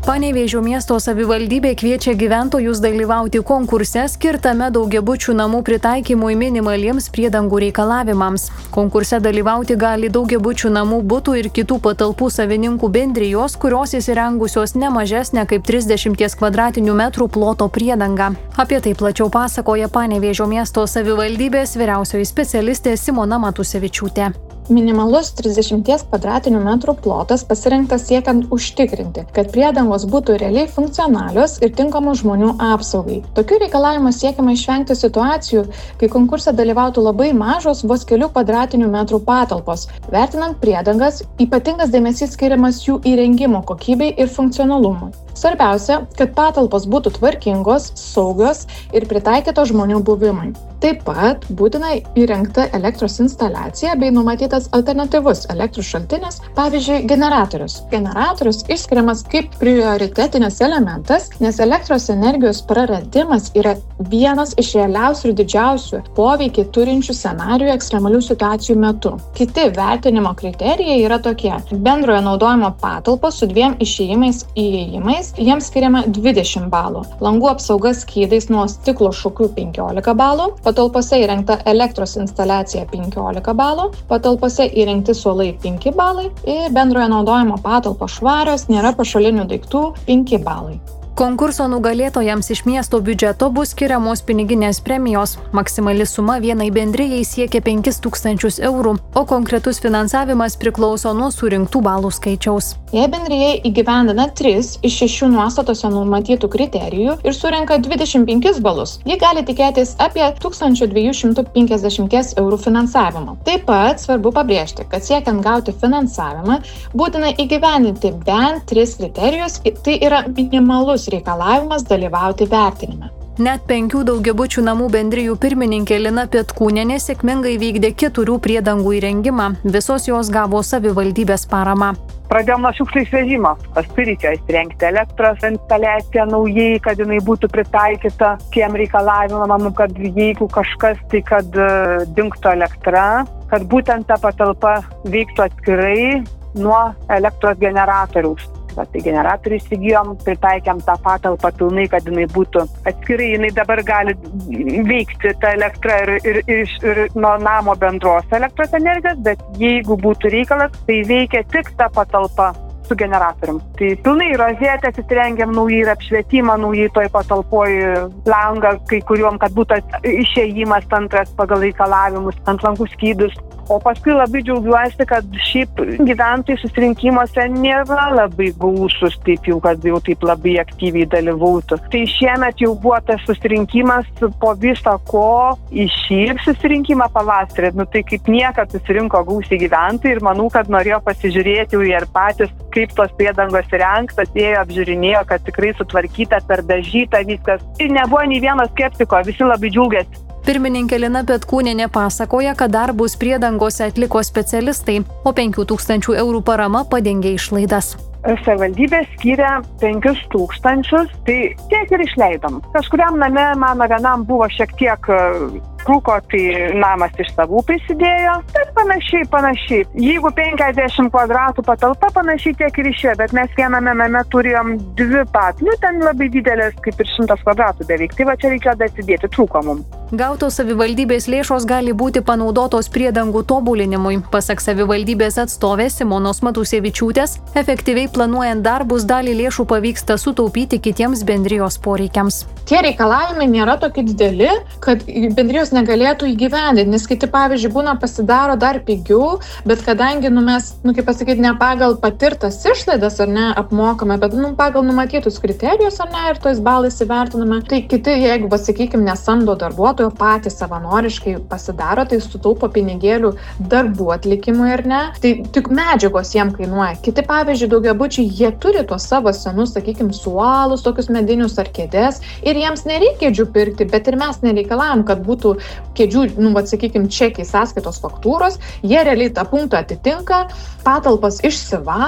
Panevėžio miesto savivaldybė kviečia gyventojus dalyvauti konkurse skirtame daugiabučių namų pritaikymui minimaliems priedangų reikalavimams. Konkurse dalyvauti gali daugiabučių namų butų ir kitų patalpų savininkų bendrijos, kurios įsirengusios ne mažesnę kaip 30 kvadratinių metrų ploto priedangą. Apie tai plačiau pasakoja Panevėžio miesto savivaldybės vyriausioji specialistė Simona Matusevičiūtė. Minimalus 30 kvadratinių metrų plotas pasirinktas siekiant užtikrinti, kad priedangos būtų realiai funkcionalios ir tinkamos žmonių apsaugai. Tokių reikalavimų siekiama išvengti situacijų, kai konkurse dalyvautų labai mažos vos kelių kvadratinių metrų patalpos. Vertinant priedangas, ypatingas dėmesys skiriamas jų įrengimo kokybei ir funkcionalumui. Svarbiausia, kad patalpos būtų tvarkingos, saugios ir pritaikytos žmonių buvimui. Taip pat būtina įrengta elektros instaliacija bei numatytas alternatyvus elektros šaltinis, pavyzdžiui, generatorius. Generatorius išskiriamas kaip prioritetinis elementas, nes elektros energijos praradimas yra vienas iš realiausių ir didžiausių poveikį turinčių scenarijų ekstremalių situacijų metu. Kiti vertinimo kriterijai yra tokie: bendrojo naudojimo patalpos su 2 išėjimais, jiems skiriama 20 balų. Langų apsauga skydais nuo stiklo šukių 15 balų. Patalpose įrengta elektros instaliacija 15 balų, patalpose įrengti suolai 5 balai ir bendrojo naudojimo patalpos švarios, nėra pašalinių daiktų 5 balai. Konkurso nugalėtojams iš miesto biudžeto bus skiriamos piniginės premijos. Maksimali suma vienai bendrijai siekia 5 000 eurų, o konkretus finansavimas priklauso nuo surinktų balų skaičiaus. Jei bendrijai įgyvendina 3 iš 6 nuostatose numatytų kriterijų ir surenka 25 balus, ji gali tikėtis apie 1250 eurų finansavimo. Taip pat svarbu pabrėžti, kad siekiant gauti finansavimą, būtina įgyvendinti bent 3 kriterijus, tai yra minimalus reikalavimas dalyvauti vertinime. Net 5 daugiabučių namų bendrijų pirmininkė Lina Petkūnienė sėkmingai vykdė 4 priedangų įrengimą. Visos jos gavo savivaldybės paramą. Pradėjom nuo šiukšlių išvežimo. Paskui reikėjo įsirengti elektros instaliaciją naujai, kad jinai būtų pritaikyta tiem reikalavimam, kad jeigu kažkas, tai kad dingtų elektra, kad būtent ta patalpa veiktų atskirai nuo elektros generatoriaus. Tai generatorių įsigijom, pritaikėm tą patalpą pilnai, kad jinai būtų atskirai, jinai dabar gali veikti tą elektrą ir nuo namo bendros elektros energijos, bet jeigu būtų reikalas, tai veikia tik ta patalpa su generatorium. Tai pilnai rozetės įsirengiam naujai ir apšvietimą naujai toj patalpoj, langą kai kuriuom, kad būtų išėjimas antras pagal reikalavimus, ant langų skydus. O paskui labai džiaugiuosi, kad šiaip gyventojai susirinkimuose nėra labai gausūs, taip jau, kad jau taip labai aktyviai dalyvautų. Tai šiemet jau buvo tas susirinkimas po viso ko į šį susirinkimą pavasarį. Tai kaip niekad susirinko gausiai gyventojai ir manau, kad norėjo pasižiūrėti jau ir patys, kaip tos priedangos įrengtos, ėjo, apžiūrinėjo, kad tikrai sutvarkyta, perdažyta viskas. Ir nebuvo nei vieno skeptiko, visi labai džiaugiasi. Pirmininkė Lina Petkūnienė pasakoja, kad darbus priedangose atliko specialistai, o 5 000 eurų parama padengė išlaidas. Savivaldybė skiria 5 000, tai tiek ir išleidom. Kažkuriam name mano vienam buvo šiek tiek trūko, tai namas iš savų prisidėjo, bet panašiai. Jeigu 50 kvadratų patalpa, panašiai tiek ir išėjo, bet mes viename name turėjom 2 patalių, ten labai didelės, kaip ir 100 kvadratų beveik, tai va čia reikėjo atsidėti, trūko mums. Gautos savivaldybės lėšos gali būti panaudotos priedangų tobulinimui. Pasak savivaldybės atstovės Simonos Matusevičiūtės, efektyviai planuojant darbus dalį lėšų pavyksta sutaupyti kitiems bendrijos poreikiams. Tie reikalavimai nėra tokie dideli, kad bendrijos negalėtų įgyvendinti, nes kiti, pavyzdžiui, būna pasidaro dar pigiau, bet kadangi mes, kaip pasakyti, ne pagal patirtas išlaidas ar ne apmokame, bet pagal numatytus kriterijus ar ne ir tojais balais įvertiname, tai kiti, jeigu, sakykime, nesamdo darbuotojo, patys savanoriškai pasidaro, tai sutaupo pinigėlių darbų atlikimui ar ne, tai tik medžiagos jiem kainuoja. Kiti, pavyzdžiui, daugiabučiai, jie turi tuos savo senus, sakykime, suolus, tokius medinius ar kėdės ir jiems nereikia kėdžių pirkti, bet ir mes nereikalavom, kad būtų kėdžių, sakykime, čekiai sąskaitos faktūros, jie realiai tą punktą atitinka, patalpas išsivalo.